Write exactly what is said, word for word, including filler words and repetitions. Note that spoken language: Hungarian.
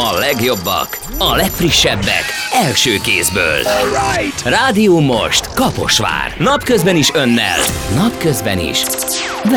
A legjobbak, a legfrissebbek, első kézből. Rádió Most, Kaposvár. Napközben is önnel, napközben is veled.